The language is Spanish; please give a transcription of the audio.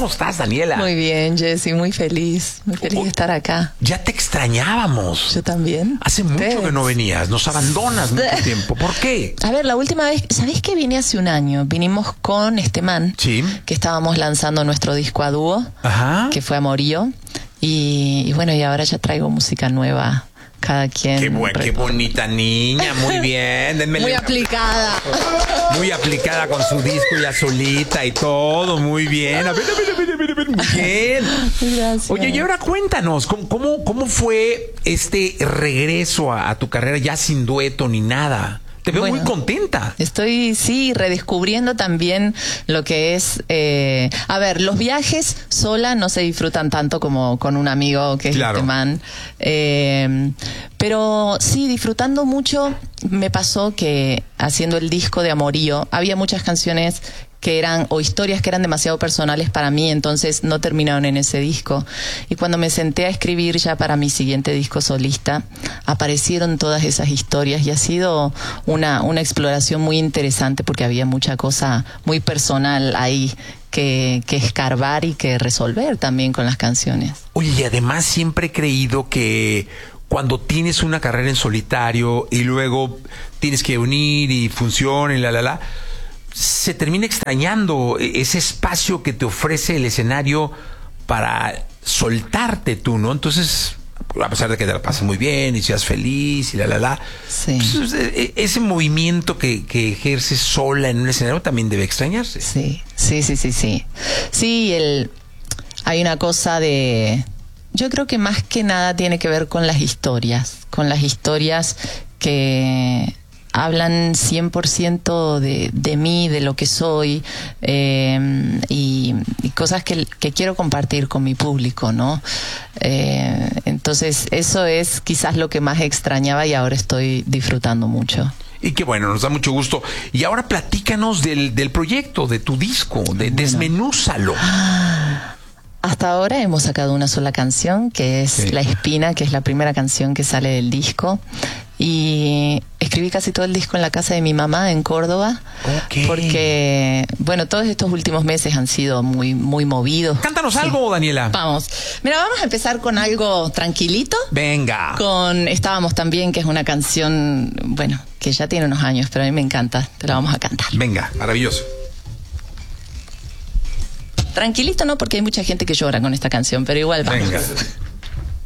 ¿Cómo estás, Daniela? Muy bien, Jessy, muy feliz de estar acá. Ya te extrañábamos. Yo también. Hace mucho que no venías, nos abandonas mucho tiempo. ¿Por qué? A ver, la última vez, ¿sabés que vine hace un año? Vinimos con man, sí, que estábamos lanzando nuestro disco a dúo, ajá, que fue Amorío. Y bueno, y ahora ya traigo música nueva. Cada quien. Qué bonita niña, muy bien. Muy aplicada. Muy aplicada con su disco ya solita y todo, muy bien. A ver, muy bien. Gracias. Oye, y ahora cuéntanos, ¿cómo fue este regreso a tu carrera ya sin dueto ni nada? Te veo muy contenta. Estoy, redescubriendo también lo que es... a ver, los viajes sola no se disfrutan tanto como con un amigo que es man. Pero sí, disfrutando mucho, me pasó que haciendo el disco de Amorío, había muchas canciones que eran, o historias que eran demasiado personales para mí, entonces no terminaron en ese disco. Y cuando me senté a escribir ya para mi siguiente disco solista, aparecieron todas esas historias y ha sido una exploración muy interesante porque había mucha cosa muy personal ahí que escarbar y que resolver también con las canciones. Oye, y además siempre he creído que cuando tienes una carrera en solitario y luego tienes que unir y funciona y se termina extrañando ese espacio que te ofrece el escenario para soltarte tú, ¿no? Entonces, a pesar de que te la pases muy bien y seas feliz y sí. Pues, ese movimiento que ejerces sola en un escenario también debe extrañarse. Sí. Sí, hay una cosa de... Yo creo que más que nada tiene que ver con las historias que hablan 100% de mí, de lo que soy, y cosas que quiero compartir con mi público, ¿no? Entonces, eso es quizás lo que más extrañaba y ahora estoy disfrutando mucho. Y qué bueno, nos da mucho gusto. Y ahora platícanos del proyecto, de tu disco, desmenúzalo. Hasta ahora hemos sacado una sola canción, que es La Espina, que es la primera canción que sale del disco. Y escribí casi todo el disco en la casa de mi mamá en Córdoba. Porque, bueno, todos estos últimos meses han sido muy, muy movidos. Cántanos algo, Daniela. Vamos. Mira, vamos a empezar con algo tranquilito. Venga. Con Estábamos también, que es una canción, bueno, que ya tiene unos años, pero a mí me encanta. Te la vamos a cantar. Venga, maravilloso. Tranquilito no, porque hay mucha gente que llora con esta canción, pero igual vamos. Venga.